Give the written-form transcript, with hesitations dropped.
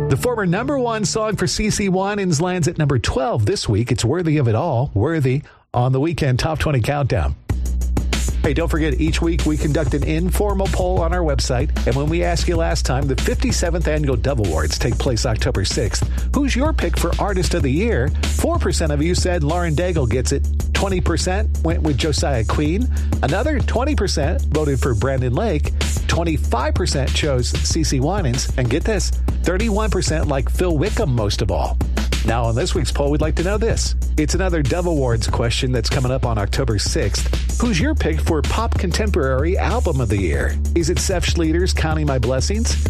The former number one song for CeCe Winans lands at number 12 this week. It's Worthy of It All, Worthy, on the Weekend Top 20 Countdown. Hey, don't forget, each week we conduct an informal poll on our website. And when we asked you last time, the 57th Annual Dove Awards take place October 6th. Who's your pick for Artist of the Year? 4% of you said Lauren Daigle gets it. 20% went with Josiah Queen. Another 20% voted for Brandon Lake. 25% chose CeCe Winans. And get this, 31% like Phil Wickham most of all. Now, on this week's poll, we'd like to know this. It's another Dove Awards question that's coming up on October 6th. Who's your pick for Pop Contemporary Album of the Year? Is it Seth Schleter's Counting My Blessings?